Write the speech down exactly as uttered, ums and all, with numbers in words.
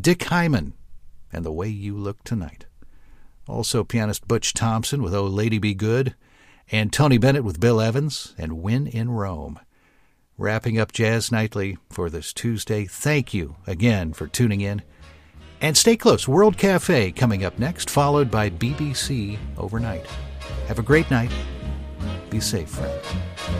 Dick Hyman and The Way You Look Tonight. Also pianist Butch Thompson with Oh Lady Be Good, and Tony Bennett with Bill Evans and When in Rome. Wrapping up Jazz Nightly for this Tuesday. Thank you again for tuning in. And stay close. World Cafe coming up next, followed by B B C Overnight. Have a great night. Be safe, friends.